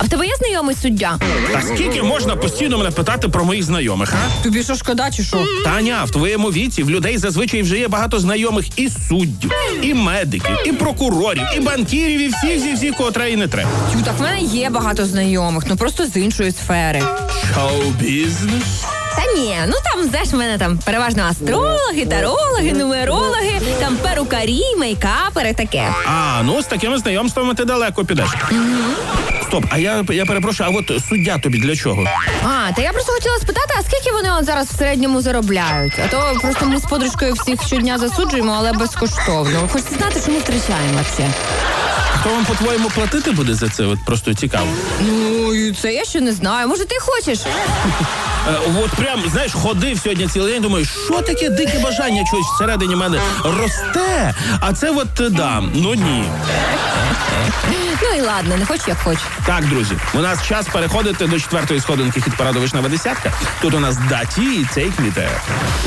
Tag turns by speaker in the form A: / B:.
A: А в тебе є знайомий суддя?
B: Та скільки можна постійно мене питати про моїх знайомих, а?
A: Тобі що, шкода чи що?
B: Таня, в твоєму віці в людей зазвичай вже є багато знайомих і суддів, і медиків, і прокурорів, і банкірів, і всіх, кого треба і не треба.
A: Так в мене є багато знайомих, просто з іншої сфери.
B: Шоу-бізнес?
A: Та ні, там, знаєш, в мене там переважно астрологи, тарологи, нумерологи, там перукарі, мейкапери, таке.
B: З такими знайомствами ти далеко підеш. Стоп, а я перепрошую, а от суддя тобі для чого?
A: Та я просто хотіла спитати, а скільки вони зараз в середньому заробляють? А то просто ми з подружкою всіх щодня засуджуємо, але безкоштовно. Хочете знати, чому втрачаємо все?
B: Хто вам, по-твоєму, платити буде за це? От просто цікаво.
A: Це я ще не знаю. Може, ти хочеш?
B: От прям, знаєш, ходив сьогодні цілий день, думаю, що таке дике бажання чогось всередині мене росте, а це дам. Ні.
A: І ладно, не хоч як хоч.
B: Так, друзі, у нас час переходити до 4-ї сходинки хіт-параду «Вишнева десятка». Тут у нас Даті і цей квіте.